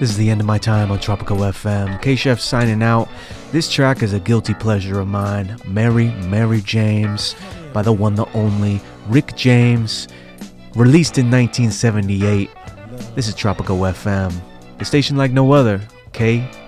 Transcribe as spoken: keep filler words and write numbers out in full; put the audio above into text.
This is the end of my time on Tropical F M. K-Chef signing out. This track is a guilty pleasure of mine. Mary, Mary James, by the one, the only, Rick James. Released in nineteen seventy-eight. This is Tropical F M. The station like no other. K